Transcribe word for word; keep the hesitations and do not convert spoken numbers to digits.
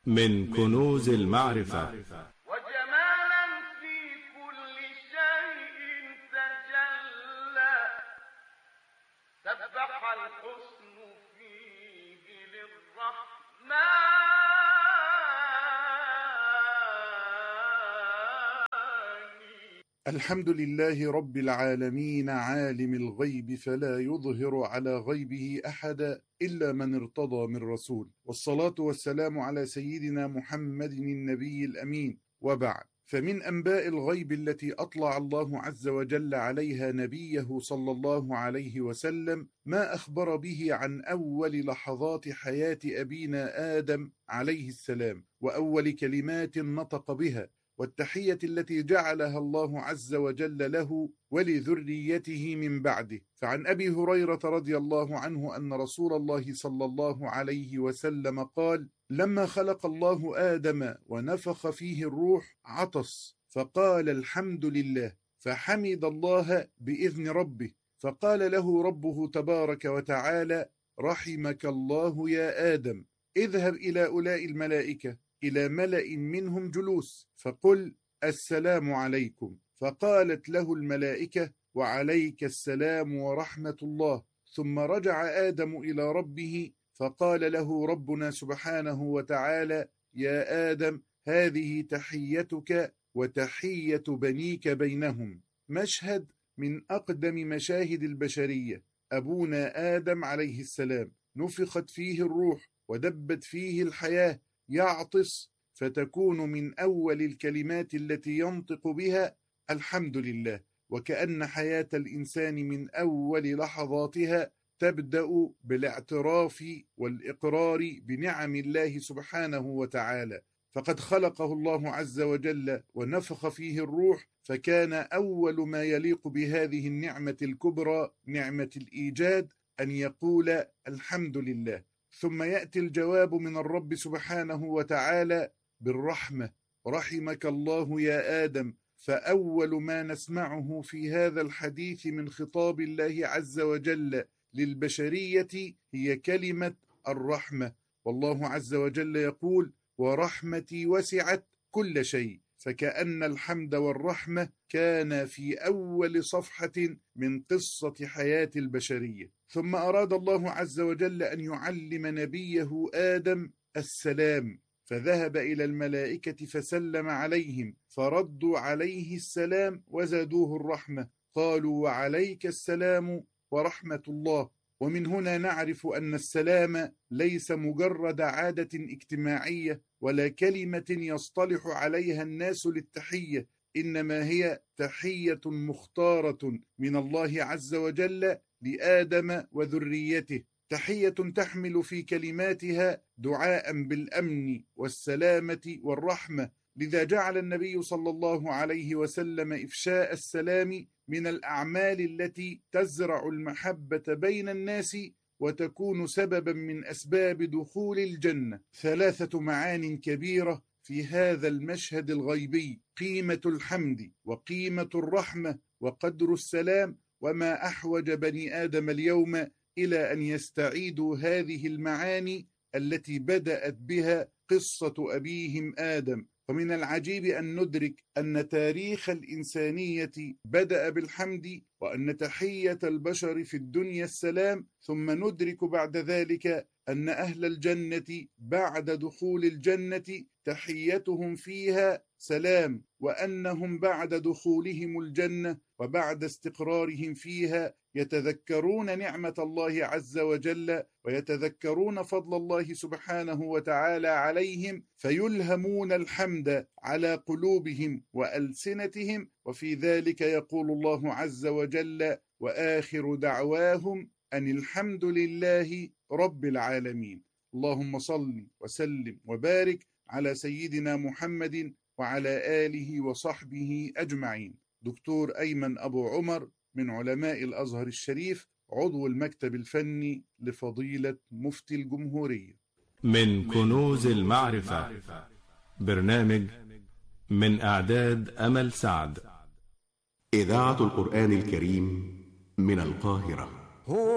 من كنوز المعرفة وجمالا في كل شيء تجلى، سبح الحسن فيه للرحمن. الحمد لله رب العالمين، عالم الغيب فلا يظهر على غيبه أحدا إلا من ارتضى من رسول، والصلاة والسلام على سيدنا محمد النبي الأمين. وبعد، فمن أنباء الغيب التي أطلع الله عز وجل عليها نبيه صلى الله عليه وسلم ما أخبر به عن أول لحظات حياة أبينا آدم عليه السلام، وأول كلمات نطق بها، والتحية التي جعلها الله عز وجل له ولذريته من بعده. فعن أبي هريرة رضي الله عنه أن رسول الله صلى الله عليه وسلم قال: لما خلق الله آدم ونفخ فيه الروح عطس فقال الحمد لله، فحمد الله بإذن ربه، فقال له ربه تبارك وتعالى: رحمك الله يا آدم، اذهب إلى أولاء الملائكة إلى ملأ منهم جلوس فقل السلام عليكم. فقالت له الملائكة: وعليك السلام ورحمة الله. ثم رجع آدم إلى ربه فقال له ربنا سبحانه وتعالى: يا آدم، هذه تحيتك وتحية بنيك بينهم. مشهد من أقدم مشاهد البشرية. أبونا آدم عليه السلام نفخت فيه الروح ودبت فيه الحياة، يعطس فتكون من أول الكلمات التي ينطق بها الحمد لله، وكأن حياة الإنسان من أول لحظاتها تبدأ بالاعتراف والإقرار بنعم الله سبحانه وتعالى. فقد خلقه الله عز وجل ونفخ فيه الروح، فكان أول ما يليق بهذه النعمة الكبرى نعمة الإيجاد أن يقول الحمد لله. ثم يأتي الجواب من الرب سبحانه وتعالى بالرحمة: رحمك الله يا آدم. فأول ما نسمعه في هذا الحديث من خطاب الله عز وجل للبشرية هي كلمة الرحمة. والله عز وجل يقول: ورحمتي وسعت كل شيء. فكأن الحمد والرحمة كان في أول صفحة من قصة حياة البشرية. ثم أراد الله عز وجل أن يعلم نبيه آدم السلام، فذهب إلى الملائكة فسلم عليهم، فردوا عليه السلام وزادوه الرحمة، قالوا: وعليك السلام ورحمة الله. ومن هنا نعرف أن السلام ليس مجرد عادة اجتماعية ولا كلمة يصطلح عليها الناس للتحية، إنما هي تحية مختارة من الله عز وجل لآدم وذريته، تحية تحمل في كلماتها دعاء بالأمن والسلامة والرحمة. لذا جعل النبي صلى الله عليه وسلم إفشاء السلام من الأعمال التي تزرع المحبة بين الناس وتكون سببا من أسباب دخول الجنة. ثلاثة معان كبيرة في هذا المشهد الغيبي: قيمة الحمد، وقيمة الرحمة، وقدر السلام. وما أحوج بني آدم اليوم إلى أن يستعيدوا هذه المعاني التي بدأت بها قصة أبيهم آدم. ومن العجيب أن ندرك أن تاريخ الإنسانية بدأ بالحمد، وأن تحية البشر في الدنيا السلام، ثم ندرك بعد ذلك أن أهل الجنة بعد دخول الجنة تحيتهم فيها سلام، وأنهم بعد دخولهم الجنة وبعد استقرارهم فيها يتذكرون نعمة الله عز وجل ويتذكرون فضل الله سبحانه وتعالى عليهم، فيلهمون الحمد على قلوبهم وألسنتهم. وفي ذلك يقول الله عز وجل: وآخر دعواهم أن الحمد لله رب العالمين. اللهم صل وسلم وبارك على سيدنا محمد وعلى آله وصحبه أجمعين. دكتور أيمن أبو عمر من علماء الأزهر الشريف، عضو المكتب الفني لفضيلة مفتي الجمهورية. من كنوز المعرفة، برنامج من إعداد أمل سعد. إذاعة القرآن الكريم من القاهرة.